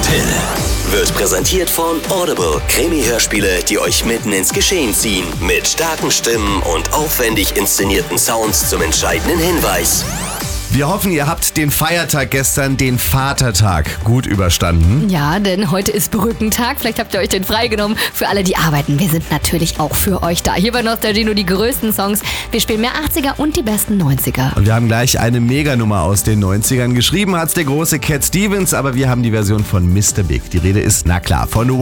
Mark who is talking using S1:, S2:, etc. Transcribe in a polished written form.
S1: Hill wird präsentiert von Audible. Krimi-Hörspiele, die euch mitten ins Geschehen ziehen. Mit starken Stimmen und aufwendig inszenierten Sounds zum entscheidenden Hinweis.
S2: Wir hoffen, ihr habt den Feiertag gestern, den Vatertag, gut überstanden.
S3: Ja, denn heute ist Brückentag. Vielleicht habt ihr euch den freigenommen. Für alle, die arbeiten, wir sind natürlich auch für euch da. Hier bei Nostalgie nur die größten Songs. Wir spielen mehr 80er und die besten 90er.
S2: Und wir haben gleich eine Meganummer aus den 90ern. Geschrieben hat's der große Cat Stevens, aber wir haben die Version von Mr. Big. Die Rede ist, na klar, von